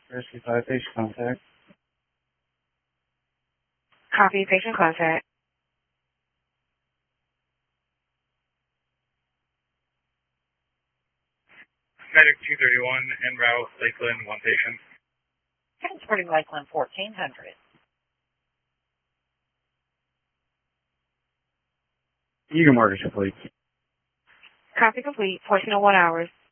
Rescue 5, patient contact. Copy, patient contact. Medic 231, en route, Lakeland, one patient. Transporting Lakeland 1400. You can mark it complete. Copy complete, 1401 hours.